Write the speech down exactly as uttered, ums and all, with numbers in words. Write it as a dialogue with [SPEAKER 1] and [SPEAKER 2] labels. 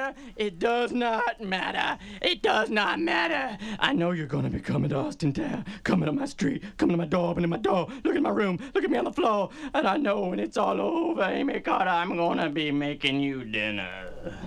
[SPEAKER 1] matter. It does not matter. It does not matter. I know you're gonna be coming to Austintown, coming to my street, coming to my door, opening my door. Look at my room. Look at me on the floor. And I know when it's all over, Amy Carter, I'm gonna be making you dinner.